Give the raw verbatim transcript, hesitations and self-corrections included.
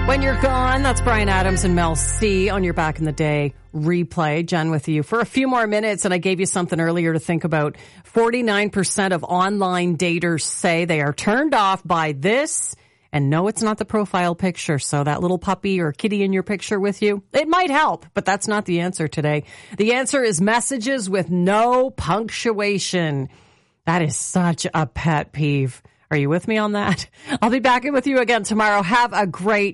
When You're Gone, that's Bryan Adams and Mel C on your Back in the Day replay. Jen with you for a few more minutes, and I gave you something earlier to think about. forty-nine percent of online daters say they are turned off by this, and no, it's not the profile picture. So that little puppy or kitty in your picture with you, it might help, but that's not the answer today. The answer is messages with no punctuation. That is such a pet peeve. Are you with me on that? I'll be back in with you again tomorrow. Have a great